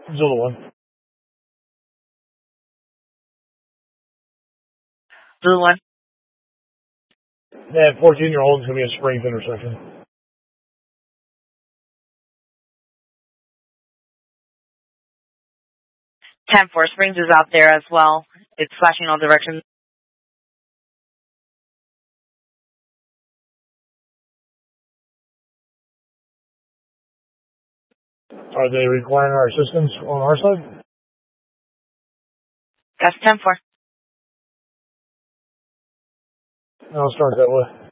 Zilla 1. Blue 1. That 14-year-old is going to be a Springs intersection. 10-4, Springs is out there as well. It's flashing all directions. Are they requiring our assistance on our side? That's 10-4. I'll start that way.